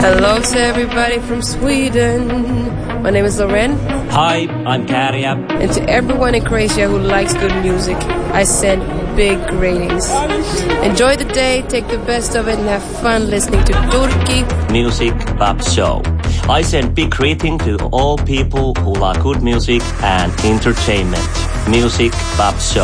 Hello to everybody from Sweden. My name is Loren. Hi, I'm Kärja. And to everyone in Croatia who likes good music, I send big greetings. Enjoy the day, take the best of it, and have fun listening to Turkey Music Pop Show. I send big greeting to all people who like good music and entertainment. Music Pop Show.